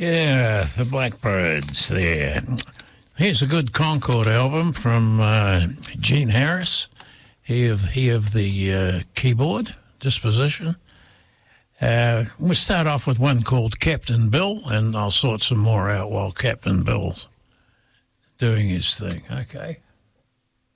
Yeah, the Blackbirds there. Here's a good Concord album from Gene Harris. He of the keyboard disposition. We'll start off with one called Captain Bill, and I'll sort some more out while Captain Bill's doing his thing. Okay.